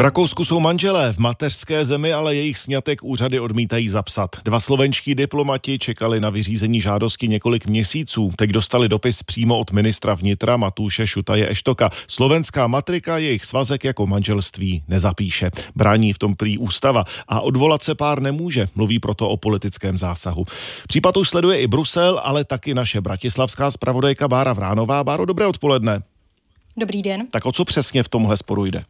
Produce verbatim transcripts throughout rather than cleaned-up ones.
V Rakousku jsou manželé v mateřské zemi, ale jejich sňatek úřady odmítají zapsat. Dva slovenští diplomati čekali na vyřízení žádosti několik měsíců. Teď dostali dopis přímo od ministra vnitra Matúše Šutaje Eštoka. Slovenská matrika jejich svazek jako manželství nezapíše. Brání v tom prý ústava a odvolat se pár nemůže. Mluví proto o politickém zásahu. Případ už sleduje i Brusel, ale taky naše bratislavská zpravodajka Bára Vránová. Báro, dobré odpoledne. Dobrý den. Tak o co přesně v tomhle sporu jde?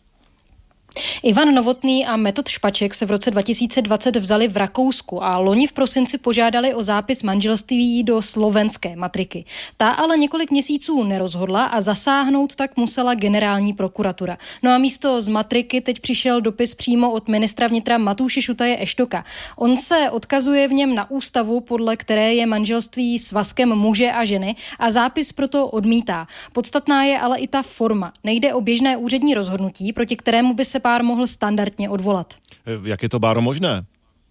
Ivan Novotný a Metod Špaček se v roce dva tisíce dvacet vzali v Rakousku a loni v prosinci požádali o zápis manželství do slovenské matriky. Ta ale několik měsíců nerozhodla a zasáhnout tak musela generální prokuratura. No a místo z matriky teď přišel dopis přímo od ministra vnitra Matúše Šutaje Eštoka. On se odkazuje v něm na ústavu, podle které je manželství svazkem muže a ženy, a zápis proto odmítá. Podstatná je ale i ta forma. Nejde o běžné úřední rozhodnutí, proti kterému by se pár mohl standardně odvolat. Jak je to, Báro, možné?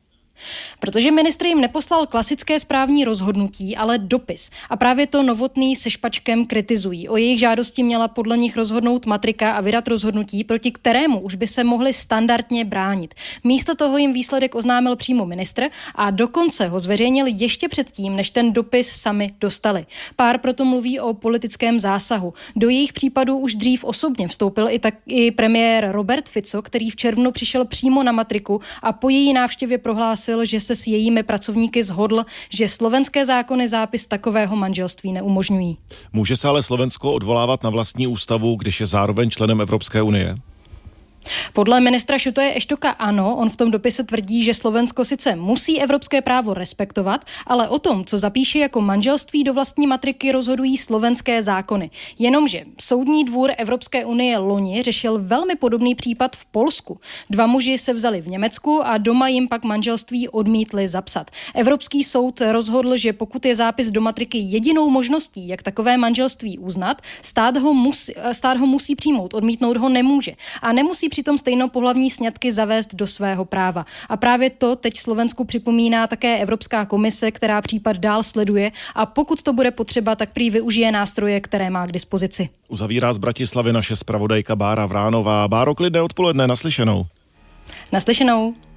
Protože ministr jim neposlal klasické správní rozhodnutí, ale dopis. A právě to Novotný se Špačkem kritizují. O jejich žádosti měla podle nich rozhodnout matrika a vydat rozhodnutí, proti kterému už by se mohli standardně bránit. Místo toho jim výsledek oznámil přímo ministr a dokonce ho zveřejnil ještě předtím, než ten dopis sami dostali. Pár proto mluví o politickém zásahu. Do jejich případů už dřív osobně vstoupil i, tak, i premiér Robert Fico, který v červnu přišel přímo na matriku a po její návštěvě prohlásil, že se s jejími pracovníky shodl, že slovenské zákony zápis takového manželství neumožňují. Může se ale Slovensko odvolávat na vlastní ústavu, když je zároveň členem Evropské unie? Podle ministra Šutaje Eštoka ano, on v tom dopise tvrdí, že Slovensko sice musí evropské právo respektovat, ale o tom, co zapíše jako manželství do vlastní matriky, rozhodují slovenské zákony. Jenomže Soudní dvůr Evropské unie loni řešil velmi podobný případ v Polsku. Dva muži se vzali v Německu a doma jim pak manželství odmítli zapsat. Evropský soud rozhodl, že pokud je zápis do matriky jedinou možností, jak takové manželství uznat, stát ho musí, stát ho musí přijmout, odmítnout ho nemůže. A nemusí přitom stejnopohlavní sňatky zavést do svého práva. A právě to teď Slovensku připomíná také Evropská komise, která případ dál sleduje a pokud to bude potřeba, tak prý využije nástroje, které má k dispozici. Uzavírá z Bratislavy naše zpravodajka Bára Vránová. Báro, klidné odpoledne, naslyšenou. Naslyšenou.